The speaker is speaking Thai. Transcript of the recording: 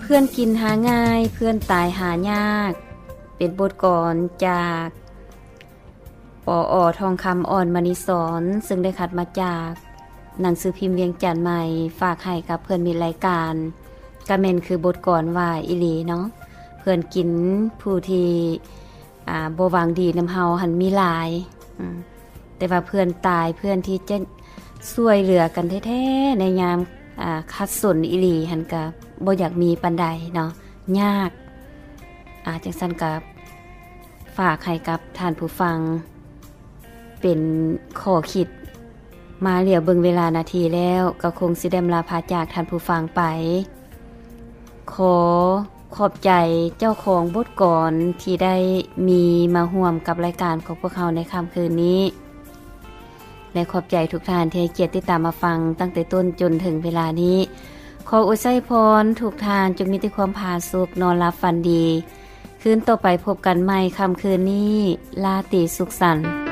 พื่อนกินหาง่ายเพื่อนตายหายากเป็นบทกลอนจากปอ.ทองคำอ่อนมณีสอนซึ่งได้คัดมาจากหนังสือพิมพ์เวียงจันทน์ใหม่ฝากให้กับเพื่อนมีรายการก็แม่นคือบทกลอนว่าอีหลีเนาะเพื่อนกินผู้ที่บ่หวังดีนำเฮาหันมีหลายแต่ว่าเพื่อนตายเพื่อนที่จะช่วยเหลือกันแท้ๆในยามคัดสนอีหลีหันก็บ่อยากมีปานใดเนาะยากจังซั่นก็ฝากให้กับท่านผู้ฟังเป็นข้อคิดมาเหลียวเบิ่งเวลานาทีแล้วก็คงสิได้ลาพาจากท่านผู้ฟังไปขอบใจเจ้าของบทกลอนที่ได้มีมาร่วมกับรายการของพวกเขาในค่ำคืนนี้และขอบใจทุกท่านที่ให้เกียรติติดตามมาฟังตั้งแต่ต้นจนถึงเวลานี้ขออวยพรทุกท่านจงมีแต่ความผาสุกนอนหลับฝันดีคืนต่อไปพบกันใหม่ค่ำคืนนี้ราตรีสุขสันต์